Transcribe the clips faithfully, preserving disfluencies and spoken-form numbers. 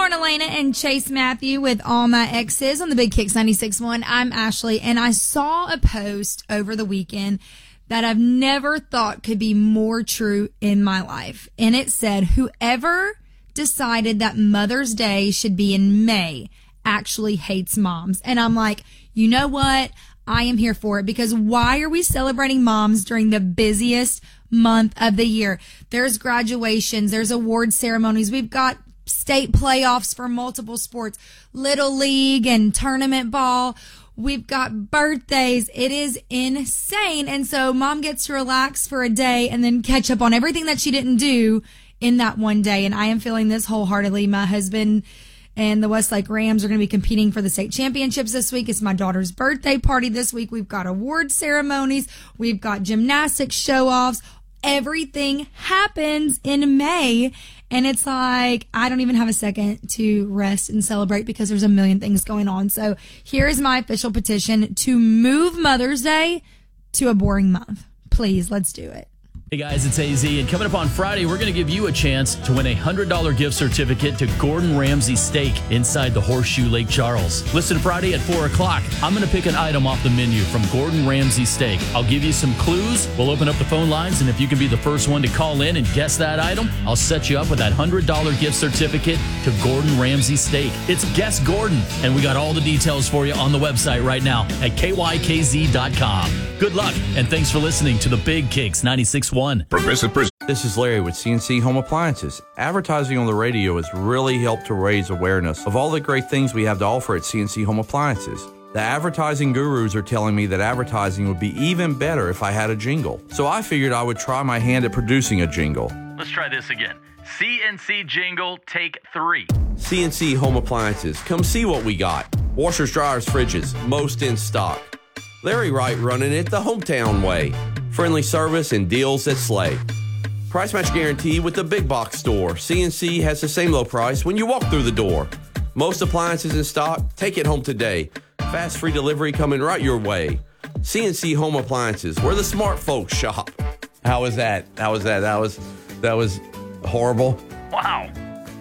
Lauren Elena and Chase Matthew with All My Exes on the Big Kicks ninety-six point one. I'm Ashley, and I saw a post over the weekend that I've never thought could be more true in my life. And it said, whoever decided that Mother's Day should be in May actually hates moms. And I'm like, you know what? I am here for it, because why are we celebrating moms during the busiest month of the year? There's graduations, there's award ceremonies, we've got state playoffs for multiple sports, little league and tournament ball. We've got birthdays. It is insane. And so mom gets to relax for a day and then catch up on everything that she didn't do in that one day. And I am feeling this wholeheartedly. My husband and the Westlake Rams are going to be competing for the state championships this week. It's my daughter's birthday party this week. We've got award ceremonies. We've got gymnastics show-offs. Everything happens in May. And it's like, I don't even have a second to rest and celebrate because there's a million things going on. So here is my official petition to move Mother's Day to a boring month. Please, let's do it. Hey guys, it's A Z, and coming up on Friday, we're going to give you a chance to win a one hundred dollars gift certificate to Gordon Ramsay Steak inside the Horseshoe Lake Charles. Listen Friday at four o'clock. I'm going to pick an item off the menu from Gordon Ramsay Steak. I'll give you some clues. We'll open up the phone lines, and if you can be the first one to call in and guess that item, I'll set you up with that one hundred dollars gift certificate to Gordon Ramsay Steak. It's Guess Gordon, and we got all the details for you on the website right now at K Y K Z dot com. Good luck, and thanks for listening to the Big Kicks ninety-six point one. Progressive Pres- This is Larry with C N C Home Appliances. Advertising on the radio has really helped to raise awareness of all the great things we have to offer at C N C Home Appliances. The advertising gurus are telling me that advertising would be even better if I had a jingle. So I figured I would try my hand at producing a jingle. Let's try this again. C N C jingle, take three. C N C Home Appliances. Come see what we got. Washers, dryers, fridges, most in stock. Larry Wright running it the hometown way. Friendly service and deals that slay. Price match guarantee with the big box store. C N C has the same low price when you walk through the door. Most appliances in stock. Take it home today. Fast free delivery coming right your way. C N C Home Appliances, where the smart folks shop. How was that? How was that? That was that was horrible. Wow.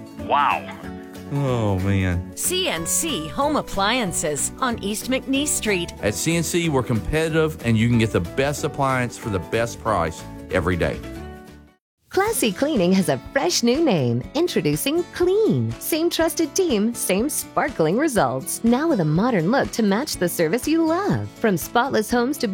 Wow. Oh, man. C N C Home Appliances on East McNeese Street. At C N C, we're competitive, and you can get the best appliance for the best price every day. Classy Cleaning has a fresh new name. Introducing Clean. Same trusted team, same sparkling results. Now with a modern look to match the service you love. From spotless homes to